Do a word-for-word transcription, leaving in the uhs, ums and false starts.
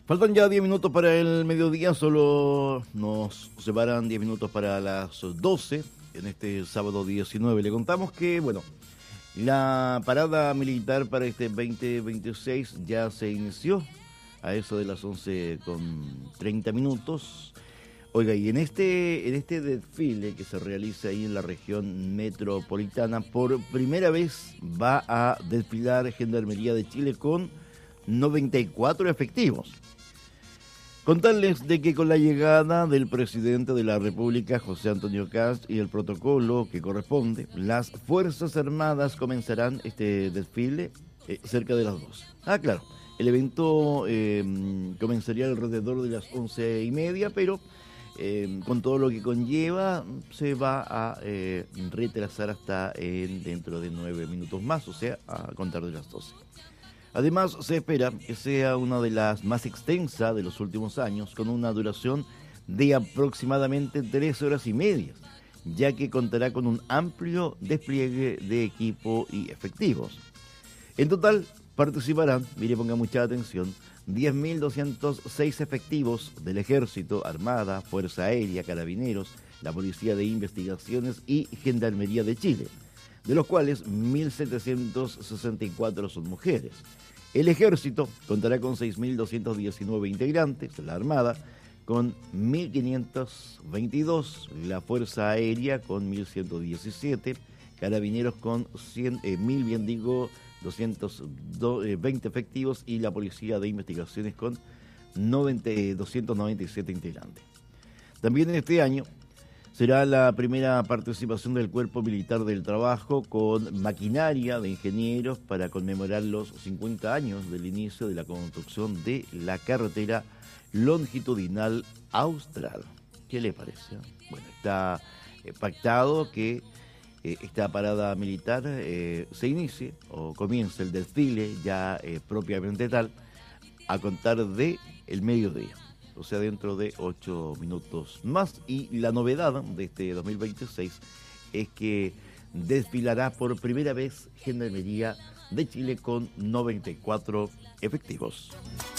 Faltan ya diez minutos para el mediodía, solo nos separan diez minutos para las doce en este sábado diecinueve. Le contamos que, bueno, la parada militar para este veinte veintiséis ya se inició a eso de las once con treinta minutos. Oiga, y en este, en este desfile que se realiza ahí en la región metropolitana, por primera vez va a desfilar Gendarmería de Chile con noventa y cuatro efectivos. Contarles de que con la llegada del presidente de la República, José Antonio Kast, y el protocolo que corresponde, las Fuerzas Armadas comenzarán este desfile eh, cerca de las doce. Ah, claro, el evento eh, comenzaría alrededor de las once y media, pero eh, con todo lo que conlleva se va a eh, retrasar hasta en, dentro de nueve minutos más, o sea, a contar de las doce. Además, se espera que sea una de las más extensas de los últimos años, con una duración de aproximadamente tres horas y media, ya que contará con un amplio despliegue de equipo y efectivos. En total, participarán, mire, ponga mucha atención, diez mil doscientos seis efectivos del Ejército, Armada, Fuerza Aérea, Carabineros, la Policía de Investigaciones y Gendarmería de Chile, de los cuales mil setecientos sesenta y cuatro son mujeres. El Ejército contará con seis mil doscientos diecinueve integrantes, la Armada con mil quinientos veintidós, la Fuerza Aérea con mil ciento diecisiete, Carabineros con cien, eh, mil, bien digo, doscientos veinte efectivos y la Policía de Investigaciones con noventa, doscientos noventa y siete integrantes. También en este año será la primera participación del Cuerpo Militar del Trabajo con maquinaria de ingenieros para conmemorar los cincuenta años del inicio de la construcción de la carretera longitudinal austral. ¿Qué le parece? Bueno, está eh, pactado que eh, esta parada militar eh, se inicie o comience el desfile ya eh, propiamente tal a contar de el mediodía, o sea, dentro de ocho minutos más. Y la novedad de este dos mil veintiséis es que desfilará por primera vez Gendarmería de Chile con noventa y cuatro efectivos.